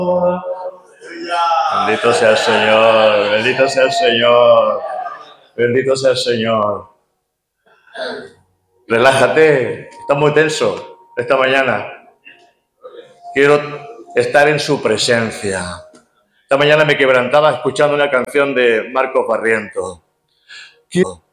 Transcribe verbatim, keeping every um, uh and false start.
Bendito sea el Señor, bendito sea el Señor, bendito sea el Señor. Relájate, está muy tenso esta mañana. Quiero estar en su presencia. Esta mañana me quebrantaba escuchando una canción de Marcos Barrientos. Quiero